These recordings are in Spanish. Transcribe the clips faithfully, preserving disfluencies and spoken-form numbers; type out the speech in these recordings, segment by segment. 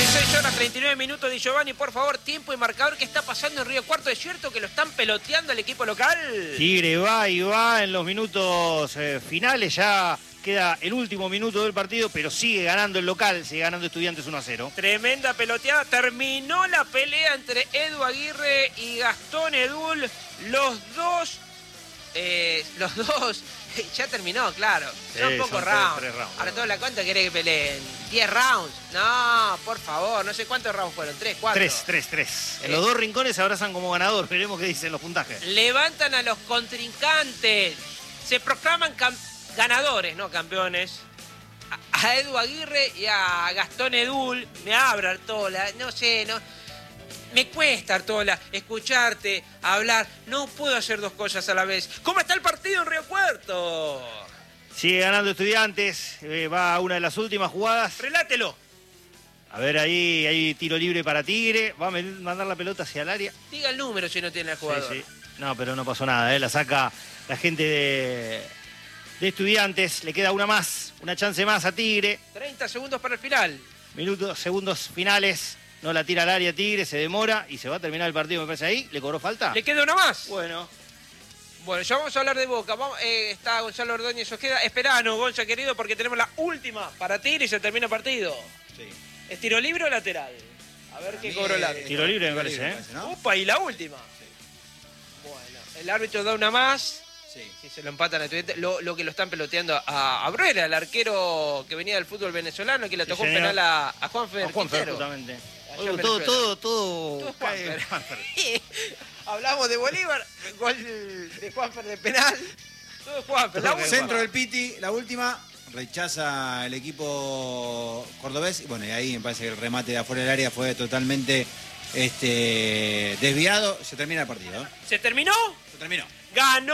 dieciséis horas treinta y nueve minutos de Giovanni, por favor, tiempo y marcador. ¿Qué está pasando en Río Cuarto? ¿Es cierto que lo están peloteando el equipo local? Tigre va y va en los minutos eh, finales, ya queda el último minuto del partido, pero sigue ganando el local, sigue ganando Estudiantes uno a cero. Tremenda peloteada, terminó la pelea entre Edu Aguirre y Gastón Edul, los dos, eh, los dos, ya terminó, claro, son Sí, pocos son tres- rounds. tres rounds. Ahora toda la cuenta quiere que peleen, diez rounds, no, por favor, no sé cuántos rounds fueron, tres, cuatro. Tres, tres, tres. En Eh. los dos rincones se abrazan como ganador, veremos qué dicen los puntajes. Levantan a los contrincantes, se proclaman campeones. Ganadores, no campeones, a, a Edu Aguirre y a Gastón Edul. Me abra Artola, no sé, no, me cuesta Artola escucharte, hablar, no puedo hacer dos cosas a la vez. ¿Cómo está el partido en Río Cuarto? Sigue ganando Estudiantes, eh, va a una de las últimas jugadas. Relátelo. A ver, ahí hay tiro libre para Tigre, va a mandar la pelota hacia el área. Diga el número si no tiene el jugador. Sí, sí. No, pero no pasó nada, ¿eh? La saca la gente de, de Estudiantes, le queda una más, una chance más a Tigre. treinta segundos para el final. Minutos, segundos finales, no la tira al área Tigre, se demora y se va a terminar el partido, me parece ahí. ¿Le cobró falta? ¿Le queda una más? Bueno. Bueno, ya vamos a hablar de Boca. Vamos, eh, está Gonzalo Ordóñez Ojeda. Esperanos, Gonza, querido, porque tenemos la última para Tigre y se termina el partido. Sí. ¿Es tiro libre o lateral? A ver qué cobró el árbitro. Tiro libre me parece, ¿eh? ¿no? Upa, y la última. Bueno, el árbitro da una más. Sí. Si se lo empatan a Estudiantes, lo, lo que lo están peloteando a, a Bruera, el arquero que venía del fútbol venezolano, que le Sí, tocó un señor. penal a, a Juanfer A Juanfer, Quintero. justamente. Allá Oye, en todo, Venezuela. todo, todo, Todo es cae en Juanfer. Juanfer. Hablamos de Bolívar, gol de Juanfer de penal. Todo es Juanfer. La Todo es última. Centro del Piti, la última, rechaza el equipo cordobés. Y bueno, y ahí me parece que el remate de afuera del área fue totalmente este, desviado. Se termina el partido. ¿eh? ¿Se terminó? Se terminó. Ganó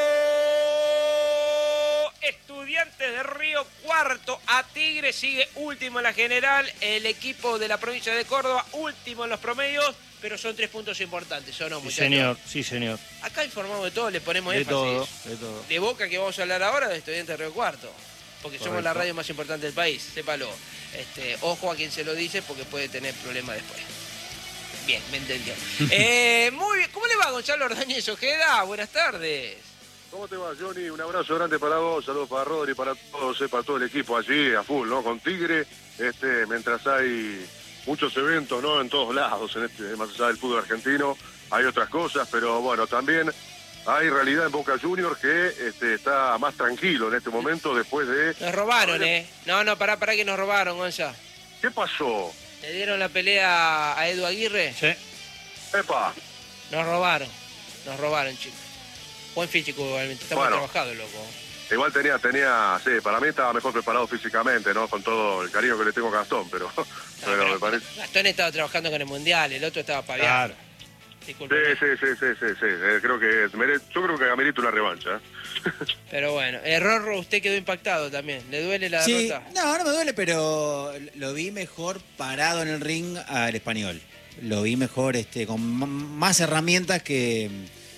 Estudiantes de Río Cuarto a Tigre, sigue último en la general, el equipo de la provincia de Córdoba, último en los promedios, pero son tres puntos importantes, ¿o no, Sí, muchachos? señor, sí, señor. Acá informamos de todo, le ponemos De énfasis. todo, de todo. De Boca, que vamos a hablar ahora, de Estudiantes de Río Cuarto, porque somos Correcto. la radio más importante del país, sépalo. Este, ojo a quien se lo dice, porque puede tener problemas después. Bien, me entendió. eh, muy bien, ¿cómo le va Gonzalo Ordóñez Ojeda? Buenas tardes. ¿Cómo te va, Johnny? Un abrazo grande para vos, saludos para Rodri, para todos, eh, para todo el equipo allí, a full, ¿no? Con Tigre, este, mientras hay muchos eventos, ¿no? En todos lados, en este, más allá del fútbol argentino, hay otras cosas, pero bueno, también hay realidad en Boca Juniors que este, está más tranquilo en este momento después de... Nos robaron, ¿eh? No, no, pará, pará que nos robaron, Gonza. ¿Qué pasó? ¿Le dieron la pelea a Edu Aguirre? Sí. Epa, Nos robaron. Nos robaron, chicos. Buen físico, igualmente. Está muy Bueno. trabajado, loco. igual tenía, tenía, sí, para mí estaba mejor preparado físicamente, ¿no? Con todo el cariño que le tengo a Gastón, pero, No, pero pero me parece... Gastón estaba trabajando con el Mundial, el otro estaba paviando. Claro. Disculpe. Sí, sí, sí, sí, sí, sí. Eh, creo que mere- yo creo que amerita una revancha. ¿eh? Pero bueno, error, usted quedó impactado también. ¿Le duele la Sí, derrota? no, no me duele, pero lo vi mejor parado en el ring al español. Lo vi mejor, este, con m- más herramientas que,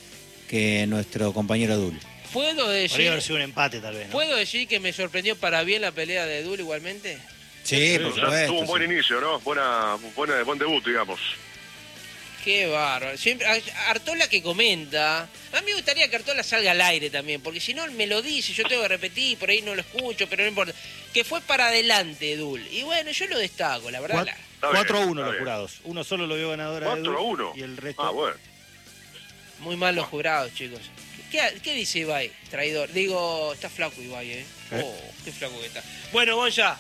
que nuestro compañero Adul. ¿Puedo Podría decir, haber sido un empate, tal vez, ¿no? ¿Puedo decir que me sorprendió para bien la pelea de Edul igualmente? Sí, por O sea, supuesto. tuvo un buen sí. inicio, ¿no? Buena, buena, buen debut, digamos. Qué bárbaro. Siempre, a- Artola que comenta. A mí me gustaría que Artola salga al aire también, porque si no me lo dice, yo tengo que repetir, por ahí no lo escucho, pero no importa. Que fue para adelante, Edul. Y bueno, yo lo destaco, la verdad. Cuat- la- Está cuatro a bien, uno está los bien. jurados. Uno solo lo vio ganador a cuatro a uno. y el resto... Ah, bueno. Muy mal los jurados, chicos. ¿Qué, qué dice Ibai, traidor? Digo, está flaco Ibai, ¿eh? ¿Eh? Oh, qué flaco que está. Bueno, Gonza,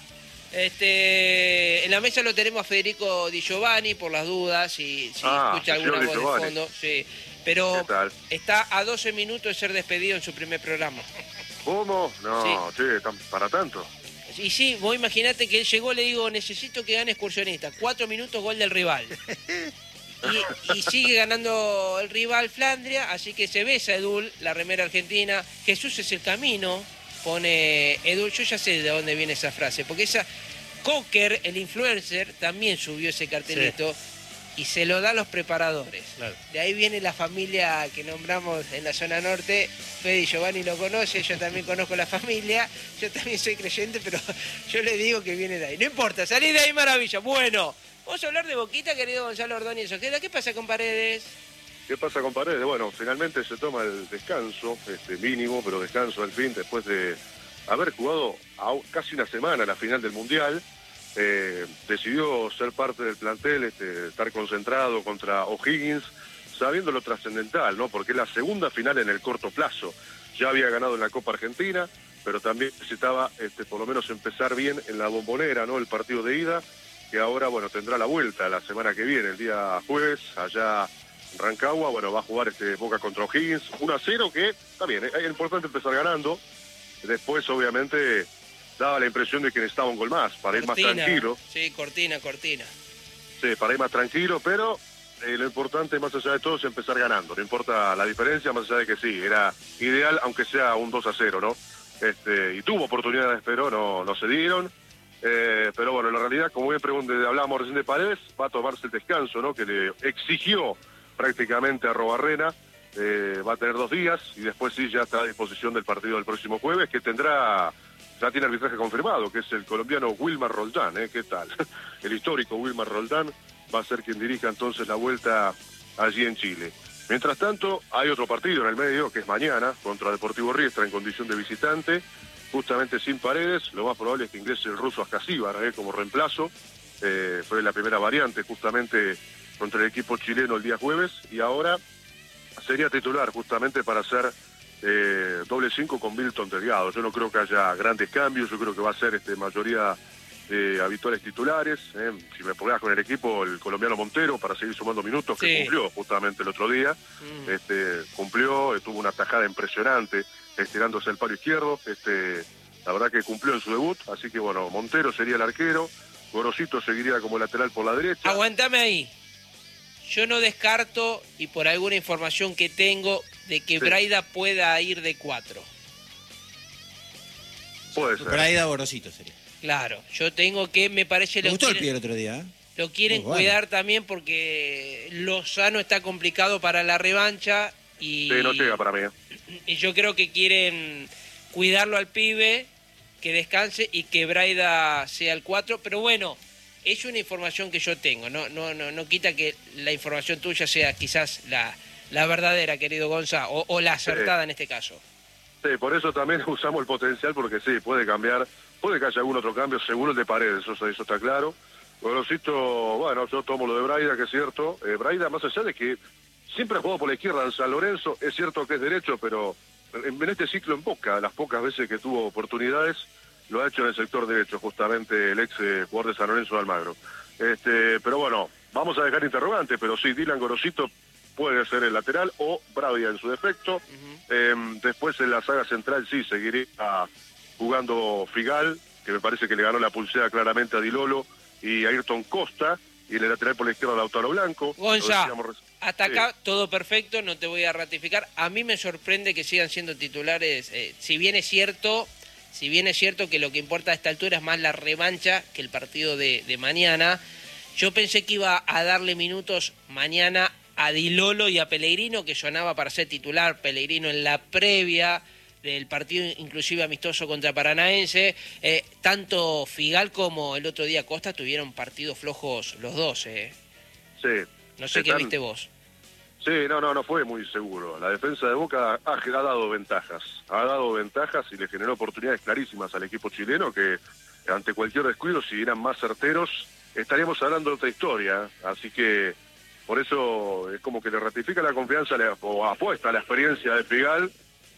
este, en la mesa lo tenemos a Federico Di Giovanni, por las dudas, si, si Ah, escucha el señor alguna Di voz de Giovanni. fondo. Sí. Pero ¿Qué tal? está a doce minutos de ser despedido en su primer programa. ¿Cómo? No, che, tan- para tanto. Y sí, vos imaginate que él llegó, le digo, necesito que gane excursionista. Cuatro minutos, gol del rival. Y, y sigue ganando el rival Flandria, así que se besa Edul, la remera argentina. Jesús es el camino, pone Edul. Yo ya sé de dónde viene esa frase, porque esa Cocker, el influencer, también subió ese cartelito y se lo da a los preparadores. Claro. De ahí viene la familia que nombramos en la zona norte. Fede y Giovanni lo conoce, yo también conozco la familia, yo también soy creyente, pero yo le digo que viene de ahí. No importa, salí de ahí, maravilla. Bueno, Vamos a hablar de Boquita, querido Gonzalo Ordóñez Ojeda. ¿Qué pasa con Paredes? ¿Qué pasa con Paredes? Bueno, finalmente se toma el descanso, este mínimo, pero descanso al fin, después de haber jugado a casi una semana la final del Mundial. Eh, decidió ser parte del plantel, este, estar concentrado contra O'Higgins, sabiendo lo trascendental, ¿no? Porque es la segunda final en el corto plazo. Ya había ganado en la Copa Argentina, pero también necesitaba este, por lo menos empezar bien en la Bombonera, ¿no? El partido de ida, que ahora, bueno, tendrá la vuelta la semana que viene, el día jueves, allá en Rancagua. Bueno, va a jugar este Boca contra O'Higgins, uno a cero, que está bien, es importante empezar ganando. Después, obviamente, daba la impresión de que necesitaba un gol más, para Cortina, ir más tranquilo. Sí, Cortina, Cortina. Sí, para ir más tranquilo, pero eh, lo importante, más allá de todo, es empezar ganando. No importa la diferencia, más allá de que sí, era ideal, aunque sea un dos a cero, ¿no? Este, y tuvo oportunidades, pero no, no se dieron. Eh, pero bueno, en la realidad, como bien pregunté, hablábamos recién de Paredes, va a tomarse el descanso, ¿no? Que le exigió prácticamente a Arrobarrena. Eh, va a tener dos días y después sí ya está a disposición del partido del próximo jueves, que tendrá, ya tiene arbitraje confirmado, que es el colombiano Wilmar Roldán, ¿eh? ¿Qué tal? El histórico Wilmar Roldán va a ser quien dirija entonces la vuelta allí en Chile. Mientras tanto, hay otro partido en el medio, que es mañana, contra Deportivo Riestra en condición de visitante, justamente sin Paredes. Lo más probable es que ingrese el ruso Ascasíbar, ¿eh? Como reemplazo. Eh, fue la primera variante justamente contra el equipo chileno el día jueves, y ahora sería titular justamente para hacer eh, doble cinco con Milton Delgado. Yo no creo que haya grandes cambios, yo creo que va a ser este, mayoría de habituales titulares. Eh. Si me pongas con el equipo, el colombiano Montero, para seguir sumando minutos, que Sí. cumplió justamente el otro día. Mm. Este, cumplió, eh, tuvo una tajada impresionante, estirándose el palo izquierdo. Este, la verdad que cumplió en su debut, así que bueno, Montero sería el arquero, Gorosito seguiría como lateral por la derecha. Aguantame ahí. Yo no descarto, y por alguna información que tengo, de que Sí. Braida pueda ir de cuatro. Puede ser. Por ahí da Borosito sería. Claro, yo tengo que, me parece, Me lo gustó el pie quieren, el otro día, ¿eh? lo quieren Muy bueno. cuidar también porque Lozano está complicado para la revancha y, Sí, no llega para mí. ¿eh? y yo creo que quieren cuidarlo al pibe, que descanse y que Braida sea el cuatro, pero bueno, es una información que yo tengo, no no no no quita que la información tuya sea quizás la, la verdadera, querido Gonza, o, o la acertada en este caso. Sí, por eso también usamos el potencial, porque sí, puede cambiar, puede que haya algún otro cambio, seguro el de Paredes, eso, eso está claro. Gorosito, bueno, yo tomo lo de Braida, que es cierto. Eh, Braida, más allá de que siempre ha jugado por la izquierda en San Lorenzo, es cierto que es derecho, pero en, en este ciclo en Boca, las pocas veces que tuvo oportunidades, lo ha hecho en el sector derecho, justamente el ex eh, jugador de San Lorenzo de Almagro. Este, pero bueno, vamos a dejar interrogante, pero sí, Dylan Gorosito puede ser el lateral, o Braida en su defecto. Uh-huh. Eh, después en la saga central sí seguiría jugando Figal, que me parece que le ganó la pulsera claramente a Di Lolo, y a Ayrton Costa, y en el lateral por la izquierda Lautaro Blanco. Gonza, Lo decíamos reci- hasta Sí. acá todo perfecto, no te voy a ratificar. A mí me sorprende que sigan siendo titulares, eh, si bien es cierto, si bien es cierto que lo que importa a esta altura es más la revancha que el partido de, de mañana. Yo pensé que iba a darle minutos mañana a Di Lolo y a Pellegrino, que sonaba para ser titular Pellegrino en la previa del partido inclusive amistoso contra Paranaense. Eh, tanto Figal como el otro día Costa tuvieron partidos flojos los dos. Eh. Sí. No sé qué Están- viste vos. Sí, no, no, no fue muy seguro. La defensa de Boca ha, ha dado ventajas. Ha dado ventajas y le generó oportunidades clarísimas al equipo chileno, que ante cualquier descuido, si eran más certeros, estaríamos hablando de otra historia. Así que por eso es como que le ratifica la confianza o apuesta a la experiencia de Figal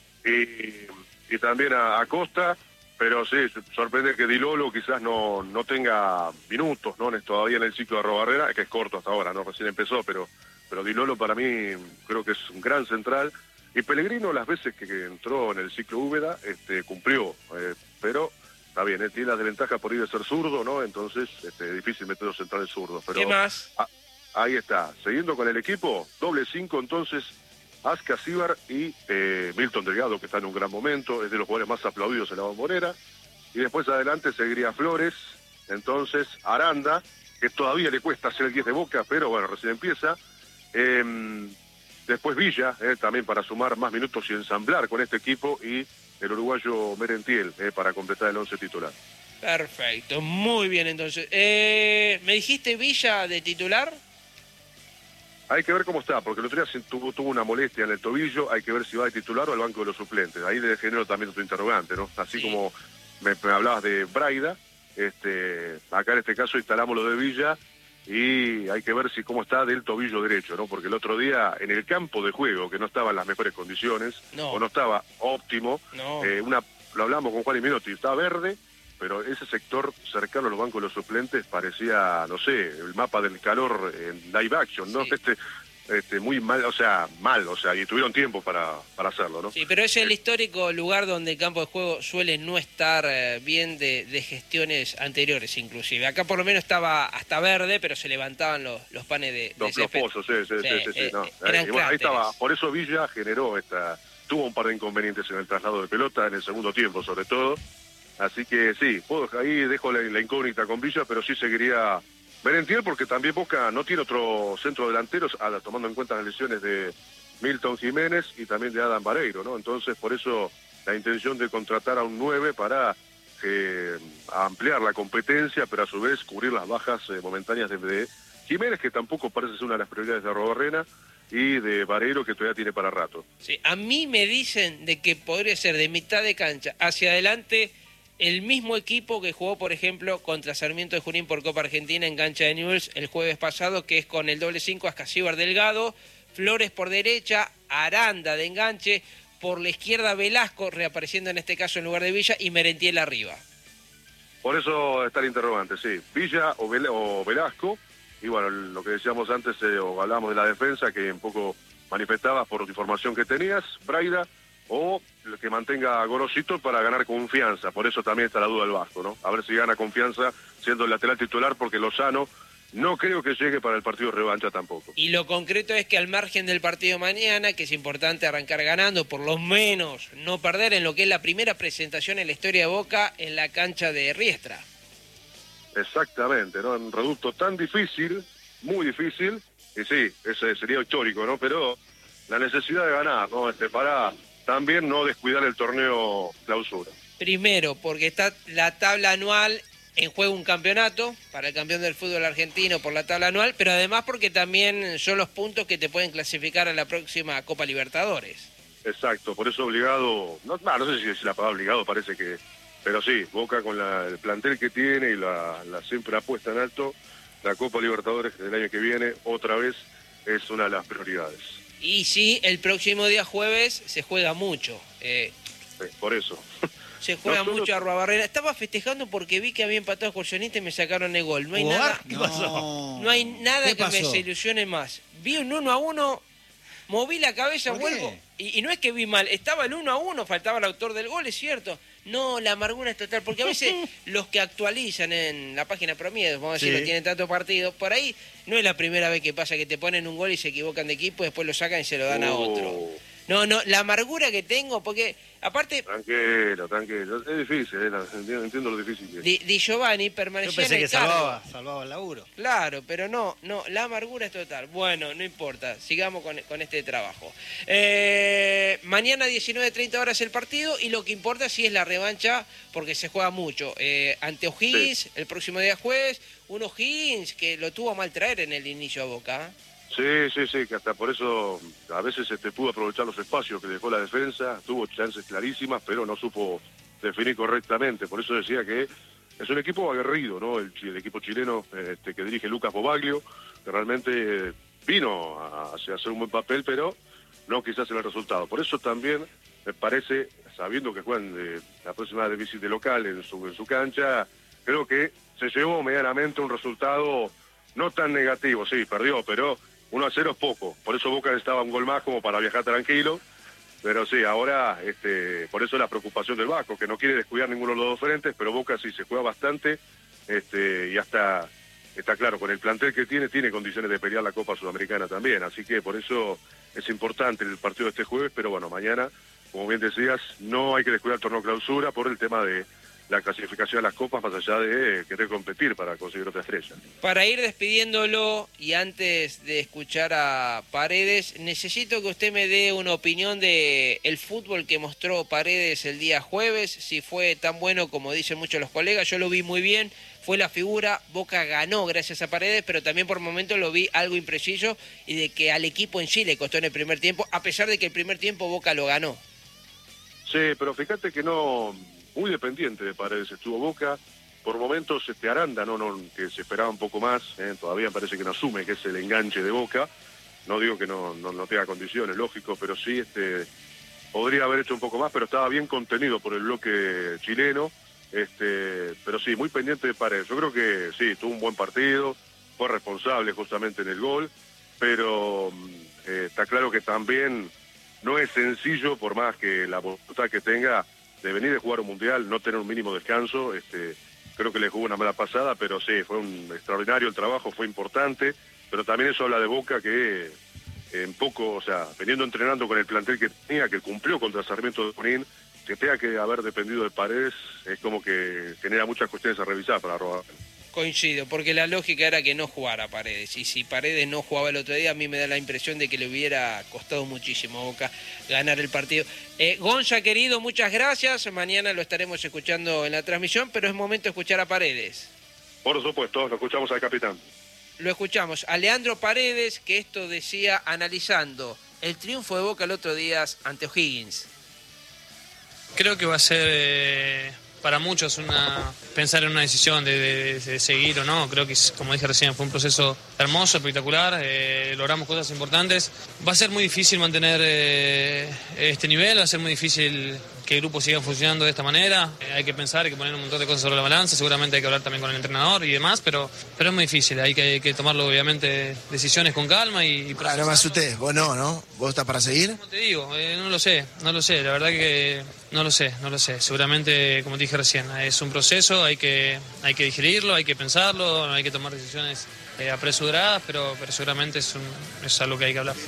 y, y también a, a Costa. Pero sí, sorprende que Di Lolo quizás no, no tenga minutos, ¿no? Todavía en el ciclo de Arrobarrena, que es corto hasta ahora, ¿no? Recién empezó, pero... pero Di Lolo para mí creo que es un gran central, y Pellegrino las veces que, que entró en el ciclo Úbeda este, cumplió, eh, pero está bien, eh, tiene la desventaja por ir de ser zurdo, ¿no? Entonces este, es difícil meter los centrales zurdos. Pero ¿Qué más? ah, ahí está, siguiendo con el equipo, doble cinco entonces, Ascasíbar y eh, Milton Delgado, que está en un gran momento, es de los jugadores más aplaudidos en la Bombonera, y después adelante seguiría Flores, entonces Aranda, que todavía le cuesta hacer el diez de Boca, pero bueno, recién empieza. Eh, después Villa, eh, también para sumar más minutos y ensamblar con este equipo, y el uruguayo Merentiel, eh, para completar el once titular. Perfecto, muy bien entonces. Eh, ¿Me dijiste Villa de titular? Hay que ver cómo está, porque el otro día se tuvo, tuvo una molestia en el tobillo, hay que ver si va de titular o al banco de los suplentes. Ahí le genero también otro interrogante, ¿no? Así Sí. como me, me hablabas de Braida, este, acá en este caso instalamos lo de Villa y hay que ver si cómo está del tobillo derecho, ¿no? Porque el otro día en el campo de juego, que no estaba en las mejores condiciones, No. o no estaba óptimo, No. eh, una, lo hablamos con Juan y Minotti, estaba verde, pero ese sector cercano a los bancos de los suplentes parecía, no sé, el mapa del calor en live action, ¿no? Sí. Este, este, muy mal, o sea, mal, o sea, y tuvieron tiempo para, para hacerlo, ¿no? Sí, pero es el histórico lugar donde el campo de juego suele no estar eh, bien de, de gestiones anteriores, inclusive. Acá por lo menos estaba hasta verde, pero se levantaban los, los panes de, de Los, los césped. pozos, sí, sí, sí, Sí, sí, sí, eh, no. eh, eran Eh, y bueno, ahí estaba, cráteres. por eso Villa generó esta, tuvo un par de inconvenientes en el traslado de pelota, en el segundo tiempo sobre todo, así que sí, puedo, ahí dejo la, la incógnita con Villa, pero sí seguiría Merentiel, porque también Boca no tiene otro centro delantero, a- tomando en cuenta las lesiones de Milton Jiménez y también de Adam Vareiro, ¿no? Entonces, por eso la intención de contratar a un nueve para eh, ampliar la competencia, pero a su vez cubrir las bajas eh, momentáneas de, de Jiménez, que tampoco parece ser una de las prioridades de Arrobarrena, y de Vareiro, que todavía tiene para rato. Sí, a mí me dicen de que podría ser de mitad de cancha hacia adelante el mismo equipo que jugó, por ejemplo, contra Sarmiento de Junín por Copa Argentina en cancha de Newell's el jueves pasado, que es con el doble cinco Ascasíbar Delgado, Flores por derecha, Aranda de enganche, por la izquierda Velasco, reapareciendo en este caso en lugar de Villa, y Merentiel arriba. Por eso está el interrogante, sí. Villa o, Vel o Velasco, y bueno, lo que decíamos antes, eh, o hablábamos de la defensa, que un poco manifestabas por la información que tenías, Braida, o el que mantenga a Gorosito para ganar confianza. Por eso también está la duda del Vasco, ¿no? A ver si gana confianza siendo el lateral titular, porque Lozano no creo que llegue para el partido de revancha tampoco. Y lo concreto es que al margen del partido mañana, que es importante arrancar ganando, por lo menos no perder en lo que es la primera presentación en la historia de Boca en la cancha de Riestra. Exactamente, ¿no? Un reducto tan difícil, muy difícil, y sí, ese sería histórico, ¿no? Pero la necesidad de ganar, ¿no? Este, para también no descuidar el torneo clausura. Primero, porque está la tabla anual en juego, un campeonato para el campeón del fútbol argentino por la tabla anual, pero además porque también son los puntos que te pueden clasificar a la próxima Copa Libertadores. Exacto, por eso obligado, no, no, no sé si es la palabra obligado, parece que, pero sí, Boca con la, el plantel que tiene y la, la siempre apuesta en alto, la Copa Libertadores del año que viene, otra vez, es una de las prioridades. Y sí, el próximo día jueves se juega mucho. Eh, Sí, por eso. se juega No solo- mucho a Arruabarrena. Estaba festejando porque vi que había empatado Excursionista y me sacaron el gol. No hay ¿Jugar? nada, ¿Qué pasó? no hay nada ¿Qué que me pasó? desilusione más. Vi un uno a uno, moví la cabeza, ¿Por vuelvo. Y, y no es que vi mal, estaba el uno a uno, faltaba el autor del gol, es cierto. No, la amargura es total, porque a veces los que actualizan en la página Promiedo, vamos a decir, Sí. no tienen tantos partidos, por ahí no es la primera vez que pasa que te ponen un gol y se equivocan de equipo, después lo sacan y se lo dan a otro. Oh, No, no, la amargura que tengo, porque aparte Tranquilo, tranquilo. Es difícil, eh, la- entiendo, entiendo lo difícil que es. Di, Di Giovanni Yo permanecía pensé en que el cargo. salvaba, salvaba el laburo. Claro, pero no, no, la amargura es total. Bueno, no importa, sigamos con, con este trabajo. Eh, mañana diecinueve treinta horas el partido y lo que importa sí es la revancha porque se juega mucho. Eh, ante O'Higgins, el próximo día jueves, un O'Higgins que lo tuvo a mal traer en el inicio a Boca. Sí, sí, sí, que hasta por eso a veces este, pudo aprovechar los espacios que dejó la defensa, tuvo chances clarísimas, pero no supo definir correctamente. Por eso decía que es un equipo aguerrido, ¿no? El, el equipo chileno este, que dirige Lucas Bobaglio, que realmente eh, vino a, a hacer un buen papel, pero no quizás en el resultado. Por eso también me parece, sabiendo que juegan de, la próxima de visita local en su, en su cancha, creo que se llevó medianamente un resultado no tan negativo, sí, perdió, pero uno a cero es poco. Por eso Boca necesitaba un gol más como para viajar tranquilo. Pero sí, ahora, este, por eso la preocupación del Vasco, que no quiere descuidar ninguno de los dos frentes, pero Boca sí se juega bastante, este, y hasta, está claro, con el plantel que tiene, tiene condiciones de pelear la Copa Sudamericana también. Así que por eso es importante el partido de este jueves, pero bueno, mañana, como bien decías, no hay que descuidar el torneo clausura por el tema de la clasificación a las copas más allá de querer competir para conseguir otra estrella. Para ir despidiéndolo y antes de escuchar a Paredes, necesito que usted me dé una opinión de el fútbol que mostró Paredes el día jueves, si fue tan bueno como dicen muchos los colegas. Yo lo vi muy bien, fue la figura, Boca ganó gracias a Paredes, pero también por momentos lo vi algo impreciso y de que al equipo en sí le costó en el primer tiempo, a pesar de que el primer tiempo Boca lo ganó. Sí, pero fíjate que no... muy dependiente de Paredes estuvo Boca, por momentos este Aranda, no, no, que se esperaba un poco más, eh, todavía parece que no asume que es el enganche de Boca, no digo que no, no, no tenga condiciones, lógico, pero sí este podría haber hecho un poco más, pero estaba bien contenido por el bloque chileno, este pero sí, muy pendiente de Paredes. Yo creo que sí, tuvo un buen partido, fue responsable justamente en el gol, pero eh, está claro que también no es sencillo, por más que la voluntad que tenga, de venir de jugar un mundial, no tener un mínimo descanso. Este, creo que le jugó una mala pasada, pero sí, fue un extraordinario el trabajo, fue importante, pero también eso habla de Boca que eh, en poco, o sea, veniendo entrenando con el plantel que tenía, que cumplió contra Sarmiento de Junín, que tenga que haber dependido de Paredes, es como que genera muchas cuestiones a revisar para robar. Coincido, porque la lógica era que no jugara Paredes, y si Paredes no jugaba el otro día, a mí me da la impresión de que le hubiera costado muchísimo a Boca ganar el partido. Eh, Gonza, querido, muchas gracias, mañana lo estaremos escuchando en la transmisión, pero es momento de escuchar a Paredes. Por supuesto, lo escuchamos al capitán. Lo escuchamos a Leandro Paredes, que esto decía analizando el triunfo de Boca el otro día ante O'Higgins. Creo que va a ser... Eh... para muchos una pensar en una decisión de, de, de seguir o no. Creo que, como dije recién, fue un proceso hermoso, espectacular, eh, logramos cosas importantes. Va a ser muy difícil mantener eh, este nivel, va a ser muy difícil que el grupo siga funcionando de esta manera. Eh, hay que pensar, hay que poner un montón de cosas sobre la balanza, seguramente hay que hablar también con el entrenador y demás, pero, pero es muy difícil, hay que, hay que tomarlo obviamente decisiones con calma y... y claro, más usted, vos no, ¿no? ¿Vos estás para seguir? Como te digo, eh, no lo sé, no lo sé, la verdad que no lo sé, no lo sé. Seguramente, como te dije recién, es un proceso, hay que, hay que digerirlo, hay que pensarlo, no hay que tomar decisiones eh, apresuradas, pero, pero seguramente es, un, es algo que hay que hablar.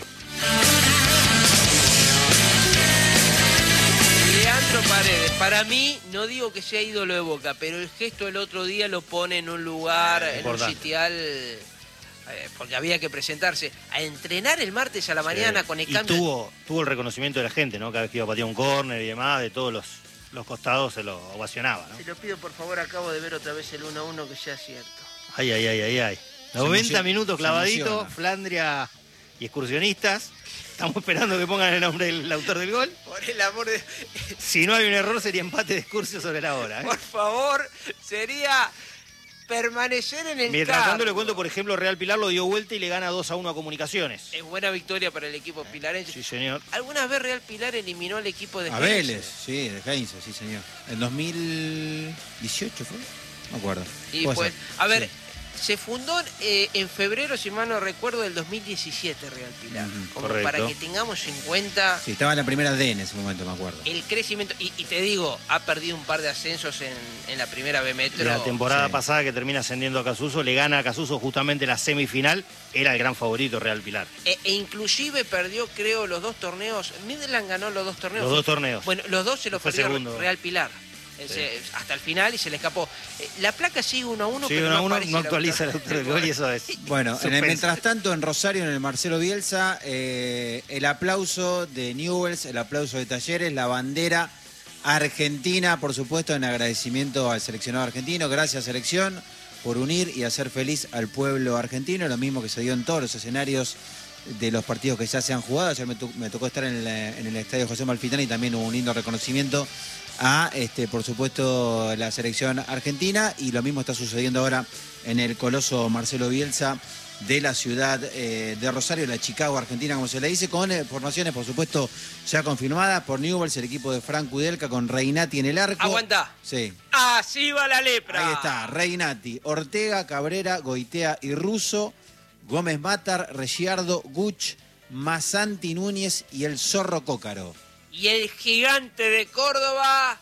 Leandro Paredes, para mí, no digo que sea ídolo de Boca, pero el gesto del otro día lo pone en un lugar, eh, en un sitial, eh, porque había que presentarse, a entrenar el martes a la mañana sí. con el y cambio. Tuvo, tuvo el reconocimiento de la gente, ¿no? Cada vez que iba a patear un córner y demás, de todos los, los costados se lo ovacionaba, ¿no? Se lo pido, por favor, acabo de ver otra vez el uno a uno, que sea cierto. Ay, ay, ay, ay, ay. noventa minutos clavadito, Flandria y excursionistas. Estamos esperando que pongan el nombre del autor del gol. Por el amor de... Si no hay un error, sería empate de Excursio sobre la hora, ¿eh? Por favor, sería permanecer en el Mientras cargo. tanto le cuento, por ejemplo, Real Pilar lo dio vuelta y le gana dos a uno a Comunicaciones. Es buena victoria para el equipo pilarense. Sí, señor. ¿Alguna vez Real Pilar eliminó al equipo de A Vélez, sí, de Heinze, sí, señor. En dos mil dieciocho fue, no me acuerdo. Y pues, a ver... Sí. Se fundó eh, en febrero, si mal no recuerdo, del dos mil diecisiete Real Pilar. Uh-huh, como correcto. Para que tengamos en cuenta... Sí, estaba en la primera D en ese momento, me acuerdo. El crecimiento, y, y te digo, ha perdido un par de ascensos en, en la primera B Metro. La temporada sí. pasada que termina ascendiendo a Casuso, le gana a Casuso justamente la semifinal, era el gran favorito Real Pilar. E, e inclusive perdió, creo, los dos torneos. Midland ganó los dos torneos. Los dos torneos. Bueno, los dos se los Fue perdió segundo. Real Pilar. Sí. Hasta el final y se le escapó. La placa sigue uno a uno, sí, pero uno no, uno, aparece no actualiza el autor del gol y eso es. Bueno, en el, mientras tanto, en Rosario, en el Marcelo Bielsa, eh, el aplauso de Newell's, el aplauso de Talleres, la bandera argentina, por supuesto, en agradecimiento al seleccionado argentino. Gracias, selección, por unir y hacer feliz al pueblo argentino. Lo mismo que se dio en todos los escenarios de los partidos que ya se han jugado. Ayer me, to me tocó estar en el, en el estadio José Amalfitani y también hubo un lindo reconocimiento a, este, por supuesto, la selección argentina, y lo mismo está sucediendo ahora en el coloso Marcelo Bielsa de la ciudad eh, de Rosario, la Chicago Argentina, como se le dice, con eh, formaciones, por supuesto, ya confirmadas por Newell's, el equipo de Frank Kudelka, con Reinati en el arco. Aguanta. Sí. Así va la lepra. Ahí está, Reinati, Ortega, Cabrera, Goitea y Russo, Gómez Matar, Reggiardo, Guch, Masanti Núñez y el Zorro Cócaro. Y el gigante de Córdoba,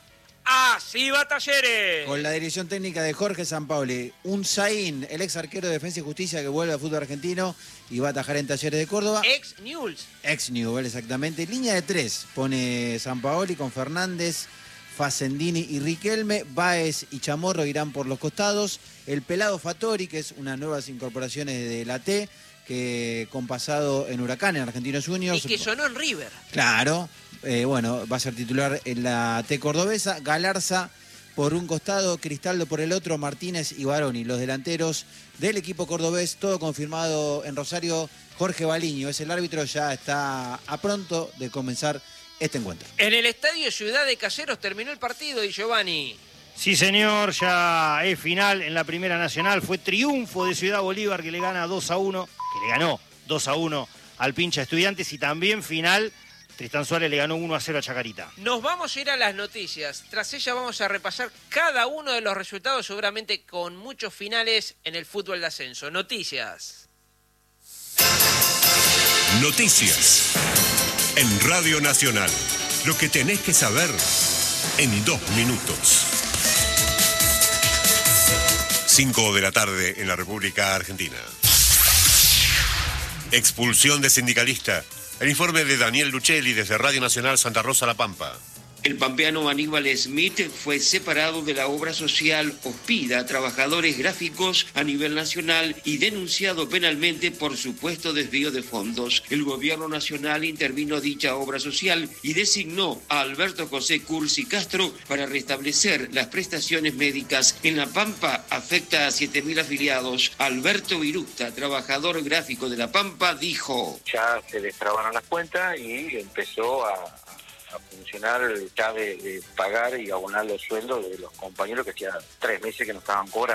así va Talleres. Con la dirección técnica de Jorge Sampaoli. Un Zain, el ex arquero de Defensa y Justicia que vuelve al fútbol argentino y va a atajar en Talleres de Córdoba. Ex Newell's. Ex Newell's, exactamente. Línea de tres pone Sampaoli con Fernández, Facendini y Riquelme. Báez y Chamorro irán por los costados. El Pelado Fattori, que es unas nuevas incorporaciones de la T, que con pasado en Huracán, en Argentinos Juniors. Y que sonó en River. Claro, eh, bueno, va a ser titular en la T cordobesa. Galarza por un costado, Cristaldo por el otro, Martínez y Baroni, los delanteros del equipo cordobés. Todo confirmado en Rosario. Jorge Baliño es el árbitro, ya está a pronto de comenzar este encuentro. En el Estadio Ciudad de Caseros terminó el partido, Di Giovanni. Sí, señor, ya es final en la Primera Nacional. Fue triunfo de Ciudad Bolívar, que le gana dos a uno, que le ganó dos a uno al Pincha Estudiantes, y también final, Tristán Suárez le ganó uno a cero a Chacarita. Nos vamos a ir a las noticias. Tras ella vamos a repasar cada uno de los resultados, seguramente con muchos finales en el fútbol de ascenso. Noticias. Noticias. En Radio Nacional. Lo que tenés que saber en dos minutos. cinco de la tarde en la República Argentina. Expulsión de sindicalista. El informe de Daniel Lucelli desde Radio Nacional Santa Rosa La Pampa. El pampeano Aníbal Smith fue separado de la obra social Hospida, trabajadores gráficos a nivel nacional, y denunciado penalmente por supuesto desvío de fondos. El gobierno nacional intervino dicha obra social y designó a Alberto José Cursi Castro para restablecer las prestaciones médicas. En La Pampa afecta a siete mil afiliados. Alberto Viruta, trabajador gráfico de La Pampa, dijo: ya se destrabaron las cuentas y empezó a... a funcionar ya de, de pagar y abonar los sueldos de los compañeros que hacía tres meses que no estaban cobrando.